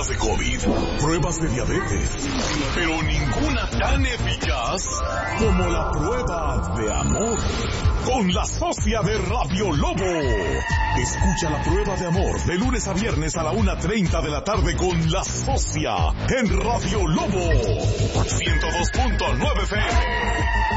pruebas de COVID, pruebas de diabetes, pero ninguna tan eficaz como la prueba de amor. Con la socia de Radio Lobo. Escucha la prueba de amor de lunes a viernes a la 1:30 de la tarde con la socia en Radio Lobo 102.9 FM.